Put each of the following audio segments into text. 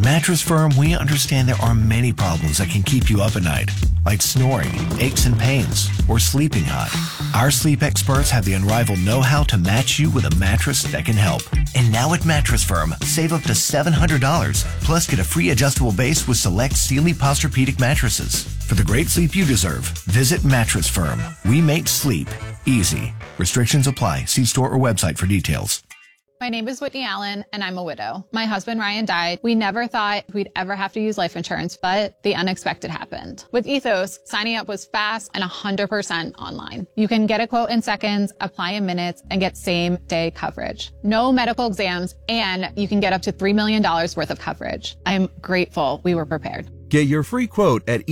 Mattress Firm, we understand there are many problems that can keep you up at night, like snoring, aches and pains, or sleeping hot. Our sleep experts have the unrivaled know-how to match you with a mattress that can help. And now at Mattress Firm, save up to $700, plus get a free adjustable base with select Sealy Posturepedic mattresses. For the great sleep you deserve, visit Mattress Firm. We make sleep easy. Restrictions apply. See store or website for details. My name is Whitney Allen, and I'm a widow. My husband, Ryan, died. We never thought we'd ever have to use life insurance, but the unexpected happened. With Ethos, signing up was fast and 100% online. You can get a quote in seconds, apply in minutes, and get same-day coverage. No medical exams, and you can get up to $3 million worth of coverage. I'm grateful we were prepared. Get your free quote at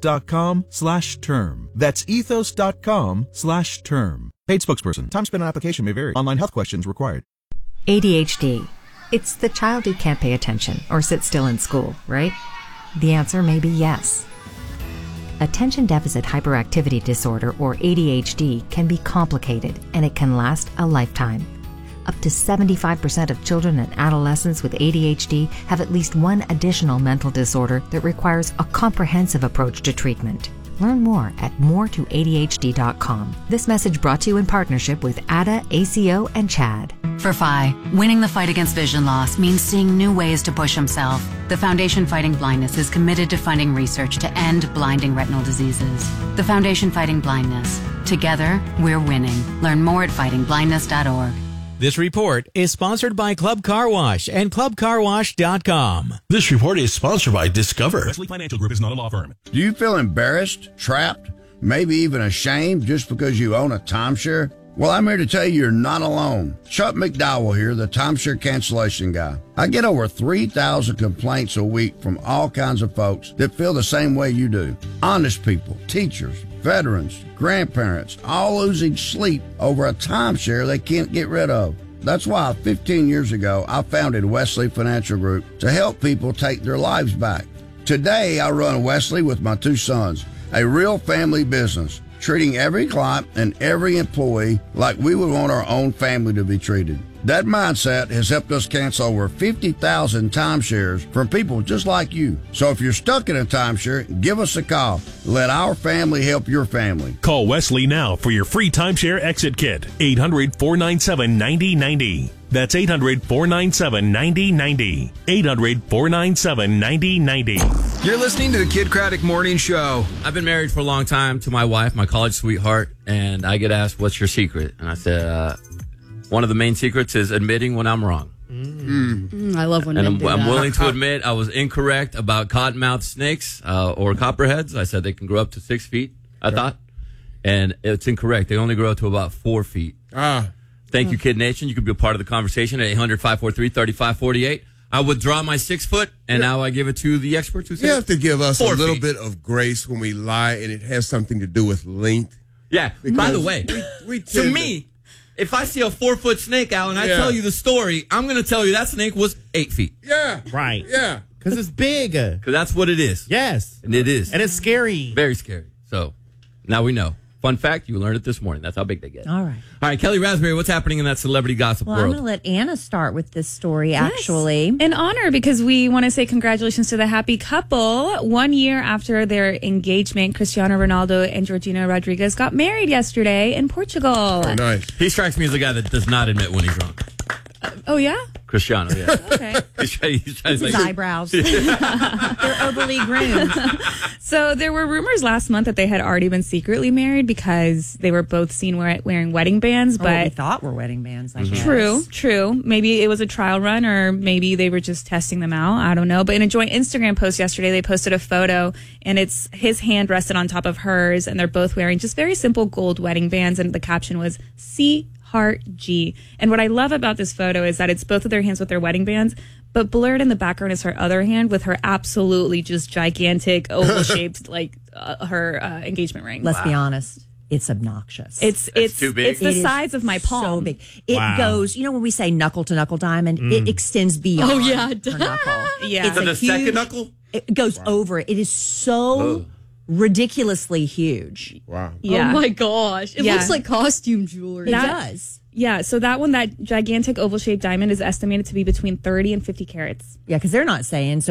ethos.com/term. That's ethos.com/term. Paid spokesperson. Time spent on application may vary. Online health questions required. ADHD. It's the child who can't pay attention or sit still in school, right? The answer may be yes. Attention Deficit Hyperactivity Disorder, or ADHD, can be complicated and it can last a lifetime. Up to 75% of children and adolescents with ADHD have at least one additional mental disorder that requires a comprehensive approach to treatment. Learn more at moretoadhd.com. This message brought to you in partnership with ADA, ACO, and CHAD. For Phi, winning the fight against vision loss means seeing new ways to push himself. The Foundation Fighting Blindness is committed to funding research to end blinding retinal diseases. The Foundation Fighting Blindness. Together, we're winning. Learn more at fightingblindness.org. This report is sponsored by Club Car Wash and ClubCarWash.com. This report is sponsored by Discover. Wesley Financial Group is not a law firm. Do you feel embarrassed, trapped, maybe even ashamed just because you own a timeshare? Well, I'm here to tell you you're not alone. Chuck McDowell here, the timeshare cancellation guy. I get over 3,000 complaints a week from all kinds of folks that feel the same way you do. Honest people, teachers, veterans, grandparents, all losing sleep over a timeshare they can't get rid of. That's why 15 years ago, I founded Wesley Financial Group to help people take their lives back. Today, I run Wesley with my two sons, a real family business, treating every client and every employee like we would want our own family to be treated. That mindset has helped us cancel over 50,000 timeshares from people just like you. So if you're stuck in a timeshare, give us a call. Let our family help your family. Call Wesley now for your free timeshare exit kit. 800-497-9090. That's 800-497-9090. 800-497-9090. You're listening to the Kid Craddock Morning Show. I've been married for a long time to my wife, my college sweetheart, and I get asked, what's your secret? And I said, one of the main secrets is admitting when I'm wrong. I love when I'm willing to admit I was incorrect about cottonmouth snakes or copperheads. I said they can grow up to 6 feet, I thought. And it's incorrect. They only grow up to about 4 feet. Thank you, Kid Nation. You could be a part of the conversation at 800-543-3548. I withdraw my 6 foot, and now I give it to the experts who say you have to give us a 4 little feet. bit of grace when we lie, and it has something to do with length. Yeah. By the way, to me, if I see a 4 foot snake, Alan, I tell you the story, I'm going to tell you that snake was 8 feet. Yeah. Right. Yeah. Because it's big. Because that's what it is. Yes. And it is. And it's scary. Very scary. So now we know. Fun fact, you learned it this morning. That's how big they get. All right. All right, Kelly Raspberry, what's happening in that celebrity gossip Well, world? I'm going to let Anna start with this story, actually. In honor, because we want to say congratulations to the happy couple. 1 year after their engagement, Cristiano Ronaldo and Georgina Rodriguez got married yesterday in Portugal. Oh, nice. He strikes me as a guy that does not admit when he's wrong. Oh, yeah? Cristiano, yeah. Okay. He's It's his eyebrows. They're overly groomed. So there were rumors last month that they had already been secretly married because they were both seen wearing wedding bands. But we thought were wedding bands, I guess. True. Maybe it was a trial run, or maybe they were just testing them out. I don't know. But in a joint Instagram post yesterday, they posted a photo, and it's his hand rested on top of hers, and they're both wearing just very simple gold wedding bands, and the caption was C Heart G. And what I love about this photo is that it's both of their hands with their wedding bands, but blurred in the background is her other hand with her absolutely just gigantic oval shaped her engagement ring. Let's be honest. It's obnoxious. It's too big. It's the size of my palm. So big. It goes, when we say knuckle to knuckle diamond, it extends beyond her knuckle. Yeah. It's So a the huge, second knuckle? It goes over it. It is so ridiculously huge. Wow. Yeah. Oh my gosh. It looks like costume jewelry. It does. Yeah, so that gigantic oval-shaped diamond is estimated to be between 30 and 50 carats. Yeah, because they're not saying. So